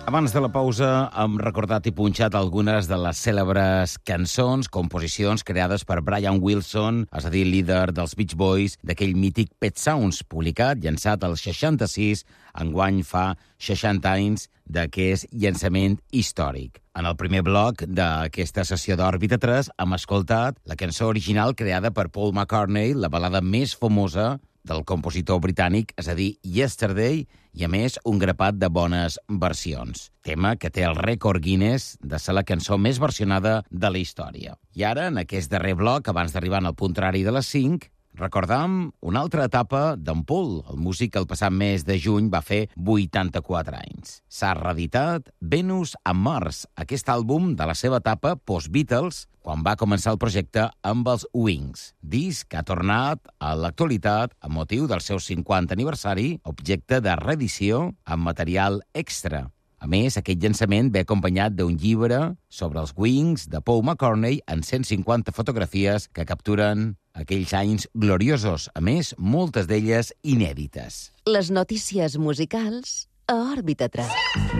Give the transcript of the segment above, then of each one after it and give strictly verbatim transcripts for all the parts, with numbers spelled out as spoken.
Abans de la pausa hem recordat i punxat algunes de les cèlebres cançons, composicions creades per Brian Wilson, és a dir, líder dels Beach Boys, d'aquell mític Pet Sounds, publicat, llançat al seixanta-sis, enguany fa seixanta anys d'aquest llançament històric. En el primer bloc d'aquesta sessió d'Òrbita tres hem escoltat la cançó original creada per Paul McCartney, la balada més famosa del compositor britànic, és a dir, Yesterday, i a més un grapat de bones versions. Tema que té el rècord Guinness de ser la cançó més versionada de la història. I ara, en aquest darrer bloc, abans d'arribar al punt horari de les cinc, recordam una altra etapa d'en Paul. El músic el passat mes de juny va fer vuitanta-quatre anys. S'ha reeditat Venus and Mars, aquest àlbum de la seva etapa post-Beatles, quan va començar el projecte amb els Wings. Disc que ha tornat a l'actualitat a motiu del seu cinquanta aniversari, objecte de reedició amb material extra. A més, aquest llançament ve acompanyat d'un llibre sobre els Wings de Paul McCartney en cent cinquanta fotografies que capturen aquells anys gloriosos, a més, moltes d'elles inèdites. Les notícies musicals a Òrbita tres.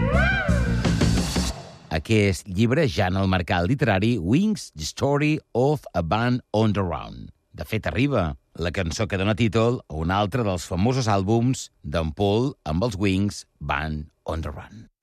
Aquest llibre ja en el mercat literari Wings, The Story of a Band on the Run. De fet, arriba la cançó que dona títol a un altre dels famosos àlbums d'en Paul amb els Wings, Band on the Run.